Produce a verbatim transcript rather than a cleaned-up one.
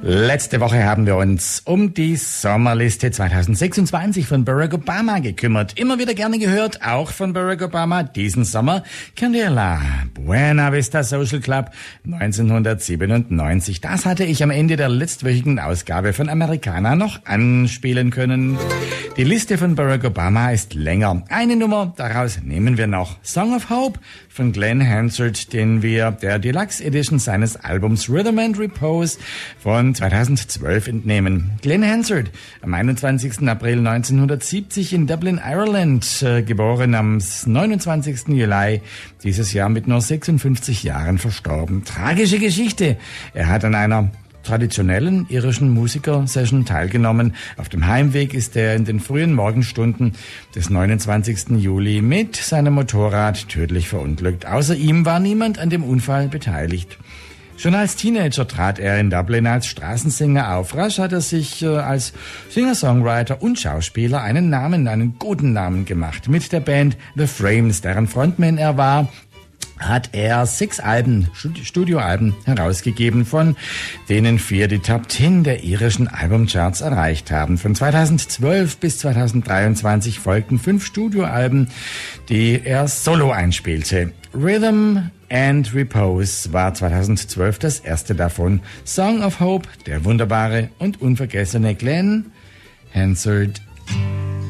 Letzte Woche haben wir uns um die Sommerliste zwanzig sechsundzwanzig von Barack Obama gekümmert. Immer wieder gerne gehört, auch von Barack Obama. Diesen Sommer kennt ihr La Buena Vista Social Club neunzehnhundertsiebenundneunzig. Das hatte ich am Ende der letztwöchigen Ausgabe von Americana noch anspielen können. Die Liste von Barack Obama ist länger. Eine Nummer daraus nehmen wir noch. Song of Hope von Glenn Hansard, den wir der Deluxe Edition seines Albums Rhythm and Repose von zweitausendzwölf entnehmen. Glenn Hansard, am einundzwanzigsten April neunzehnhundertsiebzig in Dublin, Ireland, äh, geboren, am neunundzwanzigsten Juli dieses Jahr mit nur sechsundfünfzig Jahren verstorben. Tragische Geschichte. Er hat an einer traditionellen irischen Musiker-Session teilgenommen. Auf dem Heimweg ist er in den frühen Morgenstunden des neunundzwanzigsten Juli mit seinem Motorrad tödlich verunglückt. Außer ihm war niemand an dem Unfall beteiligt. Schon als Teenager trat er in Dublin als Straßensänger auf. Rasch hat er sich äh, als Singer-Songwriter und Schauspieler einen Namen, einen guten Namen gemacht. Mit der Band The Frames, deren Frontman er war, hat er sechs Alben, Studioalben herausgegeben, von denen vier die Top Ten der irischen Albumcharts erreicht haben. Von zweitausendzwölf bis zweitausenddreiundzwanzig folgten fünf Studioalben, die er solo einspielte. Rhythm and Repose war zweitausendzwölf das erste davon. Song of Hope, der wunderbare und unvergessene Glenn Hansard